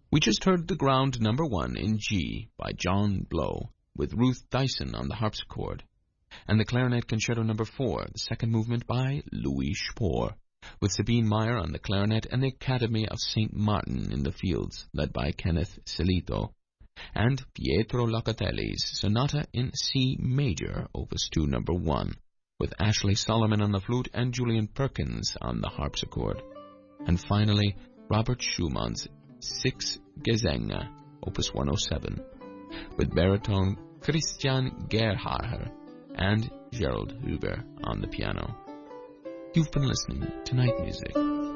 We just heard the Ground Number 1 in G by John Blow, with Ruth Dyson on the harpsichord, and the Clarinet Concerto Number 4, the second movement by Louis Spohr, with Sabine Meyer on the clarinet and the Academy of St. Martin in the fields, led by Kenneth Celito, and Pietro Locatelli's Sonata in C Major, Opus 2 Number 1, with Ashley Solomon on the flute and Julian Perkins on the harpsichord. And finally, Robert Schumann's Six Gesänge, Opus 107, with baritone Christian Gerharher and Gerald Huber on the piano. You've been listening to Night Music.